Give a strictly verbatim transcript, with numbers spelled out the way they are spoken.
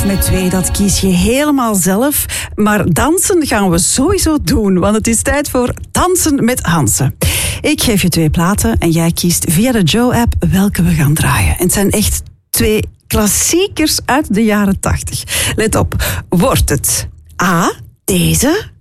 met twee, dat kies je helemaal zelf. Maar dansen gaan we sowieso doen, want het is tijd voor Dansen met Hansen. Ik geef je twee platen en jij kiest via de Joe-app welke we gaan draaien. En het zijn echt twee klassiekers uit de jaren tachtig. Let op, wordt het A, deze,